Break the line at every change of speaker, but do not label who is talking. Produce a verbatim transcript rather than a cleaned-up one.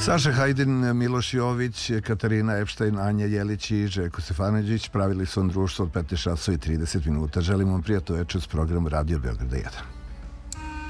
Saša Hajdin, Miloš Jović, Katarina Epštajn, Anja Jelić i Željko Stefanović pravili su vam društvo od petnaest časova i trideset minuta. Želim vam prijatno večer s programom Radio Beograda jedan.